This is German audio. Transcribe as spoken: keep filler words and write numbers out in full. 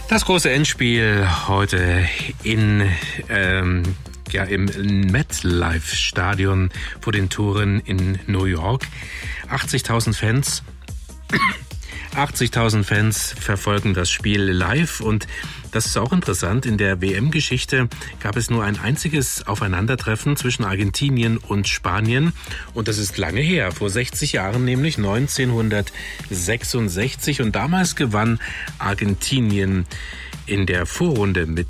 Das große Endspiel heute in, ähm, ja, im MetLife-Stadion vor den Toren in New York. achtzigtausend Fans. achtzigtausend Fans verfolgen das Spiel live und das ist auch interessant. In der W M-Geschichte gab es nur ein einziges Aufeinandertreffen zwischen Argentinien und Spanien und das ist lange her, vor sechzig Jahren, nämlich neunzehnhundertsechsundsechzig, und damals gewann Argentinien in der Vorrunde mit